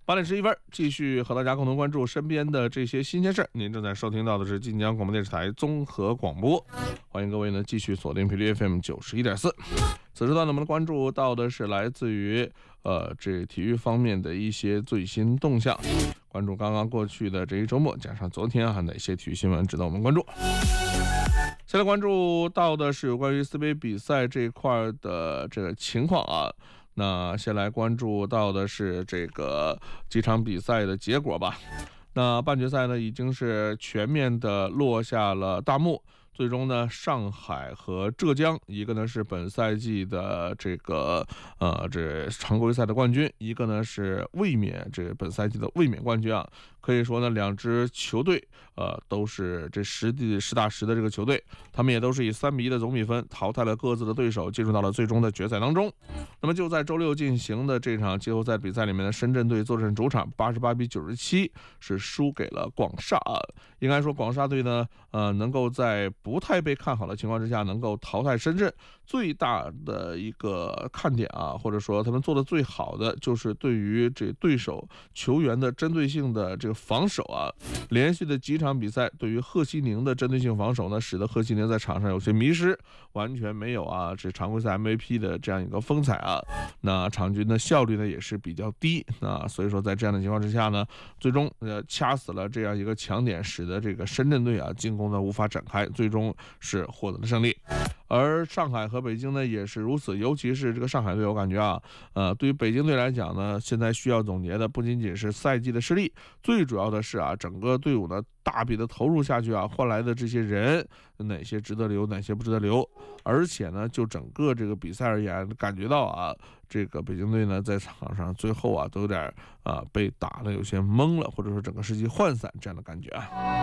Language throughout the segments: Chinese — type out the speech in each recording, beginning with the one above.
8点11分，继续和大家共同关注身边的这些新鲜事儿。您正在收听到的是晋江广播电视台综合广播，欢迎各位呢继续锁定频率 FM 91.4。此时段呢，我们关注到的是来自于这体育方面的一些最新动向，关注刚刚过去的这一周末，加上昨天哪些体育新闻值得我们关注。先来关注到的是有关于 CBA 比赛这一块的这个情况啊。那先来关注到的是这个几场比赛的结果吧。那半决赛呢已经是全面的落下了大幕，最终呢上海和浙江，一个呢是本赛季的这个这常规赛的冠军，一个呢是卫冕这本赛季的卫冕冠军啊。可以说呢两支球队都是这实打实的这个球队，他们也都是以3-1的总比分淘汰了各自的对手，进入到了最终的决赛当中。那么就在周六进行的这场季后赛比赛里面呢，深圳队坐镇主场88-97是输给了广厦啊。应该说广厦队呢能够在不太被看好的情况之下能够淘汰深圳，最大的一个看点啊，或者说他们做的最好的就是对于这对手球员的针对性的这个防守啊。连续的几场比赛对于贺西宁的针对性防守呢，使得贺西宁在场上有些迷失，完全没有这常规赛 MVP 的这样一个风采啊。那场均的效率呢也是比较低，那所以说在这样的情况之下呢，最终掐死了这样一个强点，使得这个深圳队进攻呢无法展开，最终是获得了胜利。而上海和北京呢也是如此，尤其是这个上海队，我感觉对于北京队来讲呢，现在需要总结的不仅仅是赛季的失利，最主要的是整个队伍呢大笔的投入下去换来的这些人哪些值得留，哪些不值得留。而且呢就整个这个比赛而言，感觉到这个北京队呢在场上最后都有点被打得有些懵了，或者说整个士气涣散这样的感觉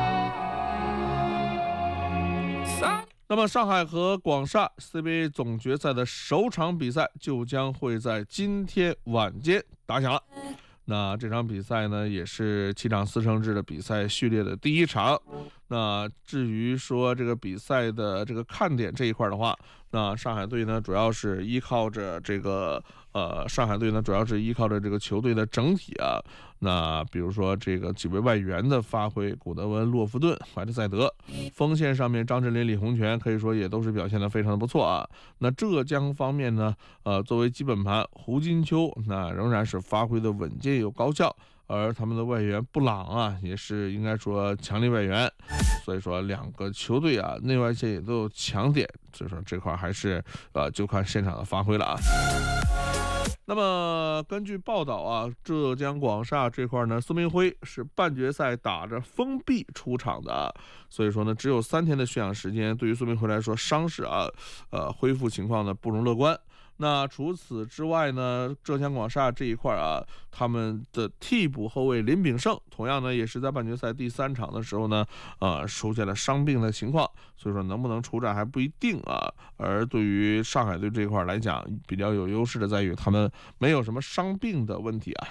那么上海和广厦 CBA 总决赛的首场比赛就将会在今天晚间打响了。那这场比赛呢也是7场4胜制的比赛序列的第一场。那至于说这个比赛的这个看点这一块的话，那上海队呢主要是依靠着这个这个球队的整体那比如说这个几位外援的发挥，古德温、洛夫顿、怀特塞德，锋线上面张镇麟、李洪权可以说也都是表现得非常的不错那浙江方面呢作为基本盘，胡金秋那仍然是发挥的稳健又高效，而他们的外援布朗也是应该说强力外援，所以说两个球队内外线也都有强点，所以说这块还是就看现场的发挥了那么根据报道浙江广厦这块呢，孙铭徽是半决赛打着封闭出场的所以说呢只有3天的休养时间，对于孙铭徽来说伤势恢复情况呢不容乐观。那除此之外呢，浙江广厦这一块他们的替补后卫林炳胜同样呢也是在半决赛第3场的时候呢出现了伤病的情况，所以说能不能出战还不一定而对于上海队这一块来讲，比较有优势的在于他们没有什么伤病的问题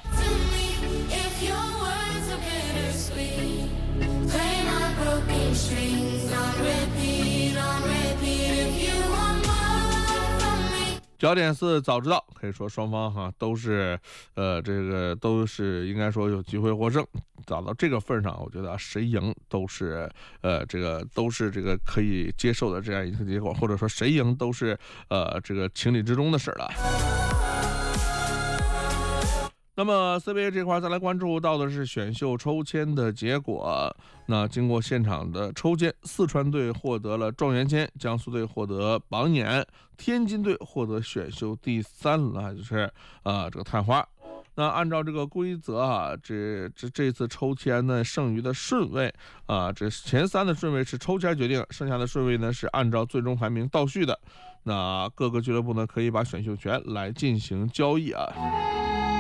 焦点4早知道，可以说双方都是这个都是应该说有机会获胜。打到这个份上，我觉得谁赢都是这个可以接受的这样一个结果，或者说谁赢都是这个情理之中的事了。那么 CBA 这块再来关注到的是选秀抽签的结果。那经过现场的抽签，四川队获得了状元签，江苏队获得榜眼，天津队获得选秀第3了，就是这个探花。那按照这个规则这次抽签呢，剩余的顺位这前3的顺位是抽签决定，剩下的顺位呢是按照最终排名倒序的。那各个俱乐部呢可以把选秀权来进行交易